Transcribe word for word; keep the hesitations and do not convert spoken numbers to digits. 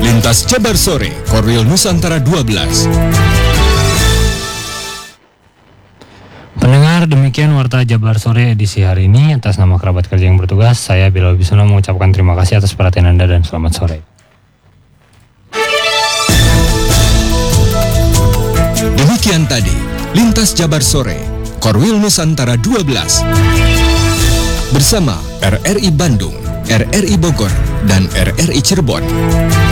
Lintas Jabar Sore, Korwil Nusantara dua belas. Pendengar, demikian Warta Jabar Sore edisi hari ini. Atas nama kerabat kerja yang bertugas, saya Bilal Bisono mengucapkan terima kasih atas perhatian Anda dan selamat sore. Demikian tadi, Lintas Jabar Sore, Korwil Nusantara dua belas. Bersama R R I Bandung, R R I Bogor, dan R R I Cirebon.